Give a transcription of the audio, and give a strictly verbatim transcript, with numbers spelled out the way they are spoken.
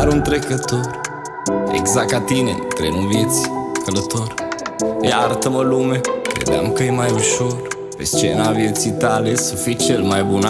un trecător, exact ca tine, în trenul vieții, călător. Iartă-mă lume, credeam că e mai ușor pe scena vieții tale să fii cel mai bun